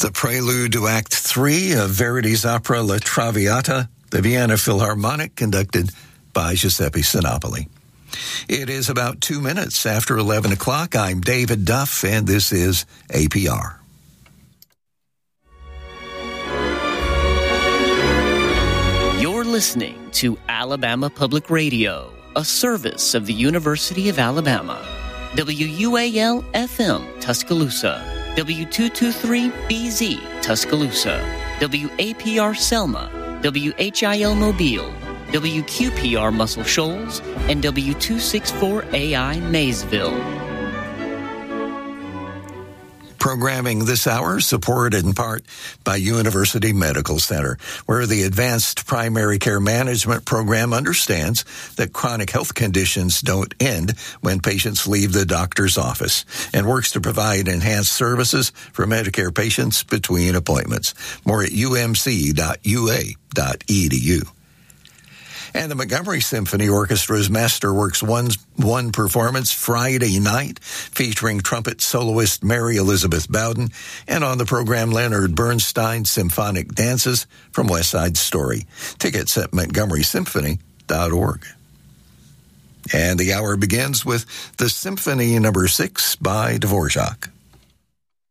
the prelude to Act 3 of Verdi's opera La Traviata, the Vienna Philharmonic, conducted by Giuseppe Sinopoli. It is about 2 minutes after 11 o'clock. I'm David Duff, and this is APR. You're listening to Alabama Public Radio, a service of the University of Alabama. WUAL-FM, Tuscaloosa. W223BZ, Tuscaloosa. WAPR Selma. WHIL Mobile. WQPR Muscle Shoals. And W264AI Maysville. Programming this hour supported in part by University Medical Center, where the Advanced Primary Care Management Program understands that chronic health conditions don't end when patients leave the doctor's office and works to provide enhanced services for Medicare patients between appointments. More at umc.ua.edu. And the Montgomery Symphony Orchestra's Masterworks 1 performance Friday night, featuring trumpet soloist Mary Elizabeth Bowden, and on the program Leonard Bernstein's Symphonic Dances from West Side Story. Tickets at montgomerysymphony.org. And the hour begins with the Symphony No. 6 by Dvorak.